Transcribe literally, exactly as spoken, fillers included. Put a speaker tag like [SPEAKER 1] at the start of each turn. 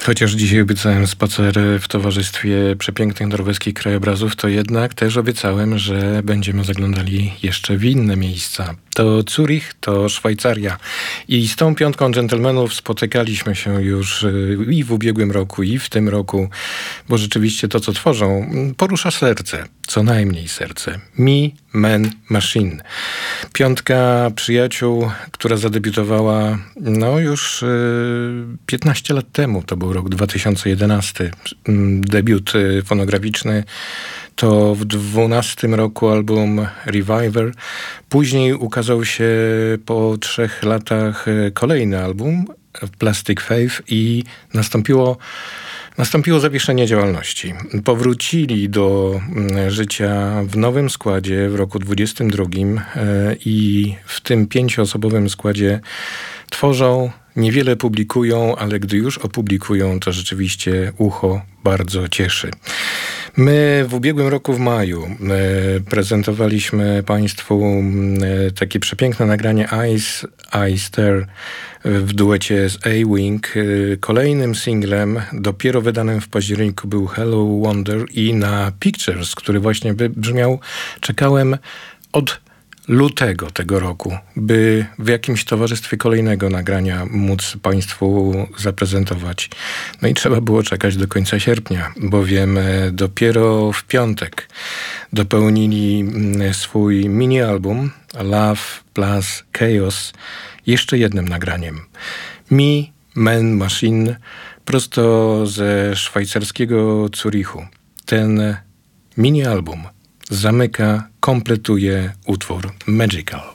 [SPEAKER 1] Chociaż dzisiaj obiecałem spacer w towarzystwie przepięknych norweskich krajobrazów, to jednak też obiecałem, że będziemy zaglądali jeszcze w inne miejsca. To Zurich, to Szwajcaria. I z tą piątką dżentelmenów spotykaliśmy się już i w ubiegłym roku, i w tym roku, bo rzeczywiście to, co tworzą, porusza serce. Co najmniej serce. Me, Man, Machine. Piątka przyjaciół, która zadebiutowała no już y, piętnaście lat temu. To był rok dwa tysiące jedenasty. Debiut y, fonograficzny. To w dwunastym roku album Reviver. Później ukazał się po trzech latach kolejny album Plastic Faith i nastąpiło Nastąpiło zawieszenie działalności. Powrócili do życia w nowym składzie w roku dwudziestym drugim i w tym pięcioosobowym składzie tworzą, niewiele publikują, ale gdy już opublikują, to rzeczywiście ucho bardzo cieszy. My w ubiegłym roku w maju e, prezentowaliśmy Państwu e, takie przepiękne nagranie Ice, I Stare w duecie z A-Wing. E, kolejnym singlem, dopiero wydanym w październiku, był Hello Wonder i na Pictures, który właśnie brzmiał, czekałem od lutego tego roku, by w jakimś towarzystwie kolejnego nagrania móc Państwu zaprezentować. No i trzeba było czekać do końca sierpnia, bowiem dopiero w piątek dopełnili swój mini-album Love plus Chaos jeszcze jednym nagraniem. Me, Man, Machine, prosto ze szwajcarskiego Zurichu. Ten mini-album zamyka, kompletuje utwór Magical.